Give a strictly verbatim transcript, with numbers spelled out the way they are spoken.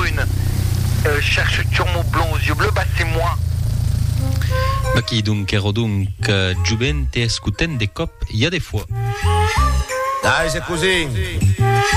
brune euh, cherche turmo blond aux yeux bleus, bah c'est moi. Ma qui donc ero donc uh, giovente escuten de cop, il y a des fois. Dai, c'est così.